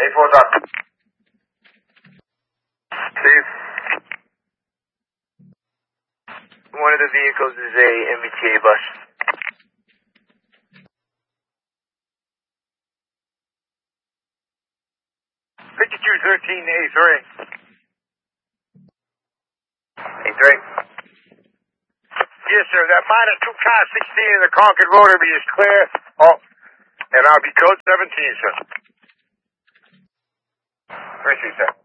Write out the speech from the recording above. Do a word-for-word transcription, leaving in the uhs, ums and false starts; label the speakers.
Speaker 1: A four dot. Steve. One of the vehicles is a M B T A bus. fifty-two thirteen A three. A three. Yes, sir. That minus two car sixteen in the Concord Rotary is clear. Oh, and I'll be code seventeen, sir. Appreciate that.